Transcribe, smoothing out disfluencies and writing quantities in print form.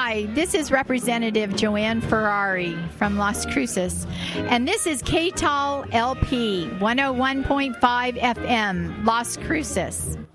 Hi, this is Representative Joanne Ferrari from Las Cruces, and this is KTAL LP 101.5 FM, Las Cruces.